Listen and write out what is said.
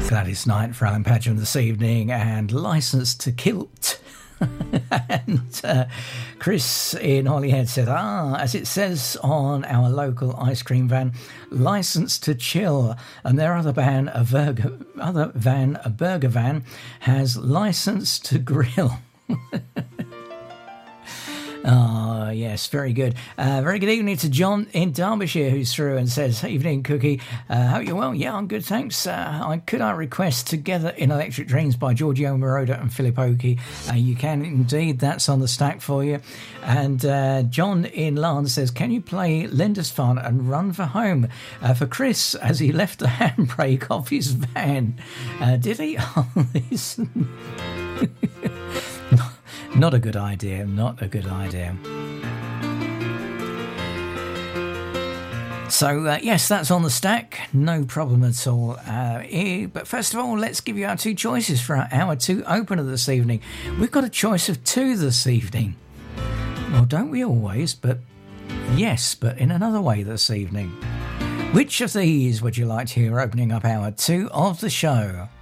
Gladys Knight for Alan Padgham this evening, and Licence to Kilt. And Chris in Holyhead said, as it says on our local ice cream van, Licence to Chill, and their other van, a burger van, has Licence to Grill. Oh, yes, very good. Very good evening to John in Derbyshire, who's through and says, evening, Cookie. Hope you're well. Yeah, I'm good, thanks. Could I request Together in Electric Dreams by Giorgio Moroder and Philip Oakey? You can indeed. That's on the stack for you. And John in Lance says, can you play Lindisfarne and Run for Home for Chris as he left the handbrake off his van? Did he? Not a good idea, not a good idea. So, yes, that's on the stack, no problem at all. But first of all, let's give you our two choices for our Hour 2 opener this evening. We've got a choice of two this evening. Well, don't we always? But yes, but in another way this evening. Which of these would you like to hear opening up Hour 2 of the show?